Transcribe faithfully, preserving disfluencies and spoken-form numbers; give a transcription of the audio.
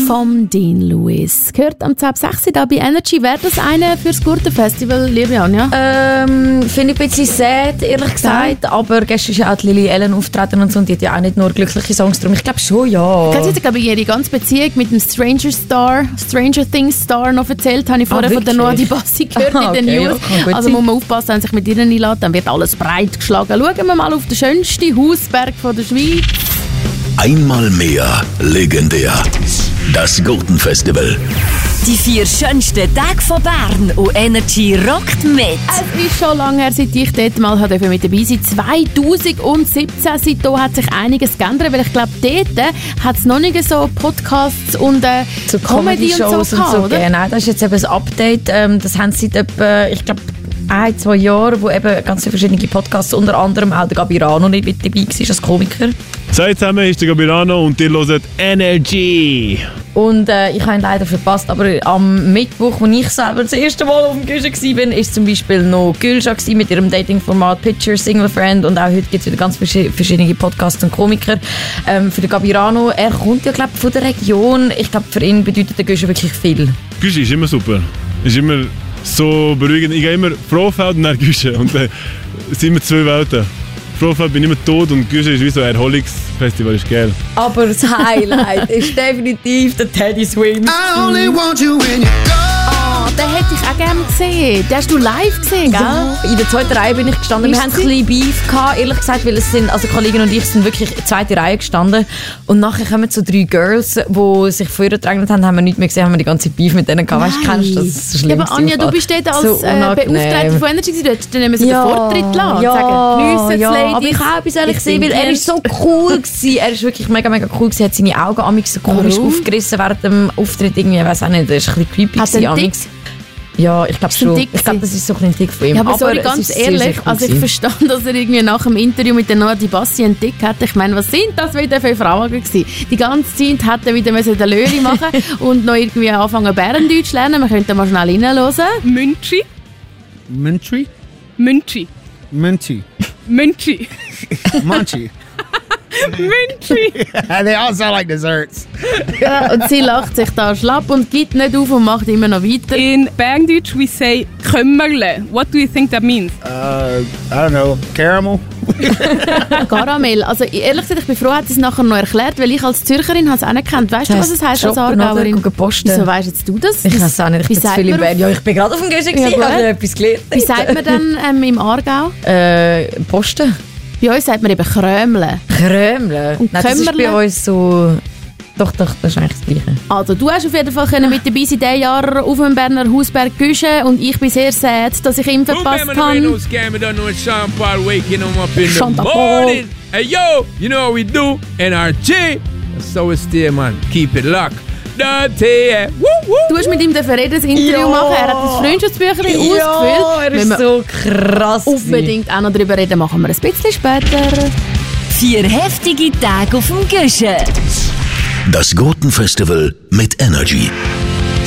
vom Dean Lewis. Gehört am zehn sechs da bei Energy. Wäre das eine fürs Gurtenfestival, liebe Anja? Ähm, finde ich ein bisschen sad, ehrlich gesagt. Ja. Aber gestern ist ja auch die Lily Allen auftreten und so. Und die hat ja auch nicht nur glückliche Songs drum. Ich glaube schon, ja. Sie hat, glaube ich, ihre ganze Beziehung mit dem Stranger Star, Stranger Things Star noch erzählt. Habe ich vorher ah, von der Noah Di Bassi gehört ah, in den okay, News. Ja, also muss man aufpassen, wenn sich mit ihr einlässt, dann wird alles breit geschlagen. Schauen wir mal auf den schönsten Hausberg von der Schweiz. Einmal mehr legendär. Das Gurtenfestival. Die vier schönsten Tage von Bern und Energy rockt mit. Es ist schon lange her, seit ich dort mal mit dabei war. zwanzig siebzehn, seitdem hat sich einiges geändert, weil ich glaube, dort hat es noch nicht so Podcasts und äh, so Comedy und so, und so gehabt, oder? Genau, das ist jetzt eben ein Update. Ähm, das haben sie seit etwa, ich glaube, ein, zwei Jahren, wo eben ganz viele verschiedene Podcasts, unter anderem auch der Gabirano nicht mit dabei war als Komiker. Seid zusammen, ist der Gabirano und ihr hört Energy. Und äh, ich habe ihn leider verpasst, aber am Mittwoch, als ich selber das erste Mal auf dem Güsche war, war zum Beispiel noch Gülscha mit ihrem Dating-Format Picture, Single Friend, und auch heute gibt es wieder ganz verschiedene Podcasts und Komiker. Ähm, für den Gabirano, er kommt ja glaube von der Region, ich glaube für ihn bedeutet der Güsche wirklich viel. Güsche ist immer super, ist immer so beruhigend. Ich gehe immer Frauenfeld und dann Güsche und äh, es sind immer zwei Welten. Frauenfeld bin ich immer tot und Güsche ist wie so ein Erholungsfestival, ist geil. Aber das Highlight ist definitiv der Teddy Swing. I only want you when you go. Oh, den hätte ich auch gerne gesehen. Den hast du live gesehen, gell? Ja, in der zweiten Reihe bin ich gestanden. Wir hatten ein bisschen Beef gehabt, ehrlich gesagt, weil es sind, also Kollegin und ich sind wirklich in der zweiten Reihe gestanden. Und nachher kommen so drei Girls, die sich vorher gedrängt haben, haben wir nichts mehr gesehen, haben wir die ganze Beef mit denen gehabt. Weißt du, kennst du das? Das ist das Schlimmste. Ja, aber Anja, du bist dort als so äh, Beauftragte von Energy, du hättest dann ja, den Vortritt lassen ja, und sagen, «Geniessen ja, Ladies». Aber ich habe etwas ehrlich gesehen, weil er ist so cool gewesen. Er ist wirklich mega, mega cool gewesen. Er hat seine Augen amix so komisch Warum? aufgerissen während dem Auftritt. Irgendwie, ich weiß auch nicht, er ist ein bisschen creepy gewesen, amix. Ja, ich glaube schon. Ich glaube, das ist so ein Tick von ihm. Ja, aber, aber sorry, ganz ehrlich, sehr, sehr cool also ich verstand, dass er irgendwie nach dem Interview mit der Noah Di Bassi einen Tick hatte. Ich meine, was sind das wieder für Frauen gewesen? Die ganze Zeit hätte er wieder den Löri machen und noch irgendwie anfangen Bärendeutsch lernen. Wir könnten mal schnell reinhören. Münchi. Münchi? Münchi. Münchi. Münchi. Munchi. Münchi. They all sound like desserts. Ja, und sie lacht sich da schlapp und gibt nicht auf und macht immer noch weiter. In Berndeutsch we say Kömmerle. What do you think that means? Uh, I don't know. Caramel? Karamell. Also ehrlich gesagt, ich bin froh, hat sie es nachher noch erklärt, weil ich als Zürcherin habe es auch nicht gekannt. Weißt du, was es heisst als Aargauerin? Wieso weisst jetzt du das? Ich weiß auch nicht. Ich bin zu viel in Bern. Ja, ich bin gerade auf dem Güsche gewesen, ja, habe etwas gelernt. Wie sagt man dann ähm, im Aargau? Äh, Posten. Bei uns sagt man eben Krömle. Krömle? Und Nein, das ist bei uns so... Doch, doch, das ist eigentlich das Gleiche. Also, du hast auf jeden Fall können mit dabei sein, dieses Jahr auf dem Berner Hausberg Güsche und ich bin sehr sad, dass ich ihn verpasst habe. Chantal Paul. Hey yo, you know what we do? N R G. So is stay, man. Keep it locked. Du hast mit ihm ein Interview ja. machen. Er hat das Freundschaftsbüchlein ja, ausgefüllt. Er ist so krass. Unbedingt auch noch darüber reden, machen wir ein bisschen später. Vier heftige Tage auf dem Güsche. Das Gurtenfestival mit Energy.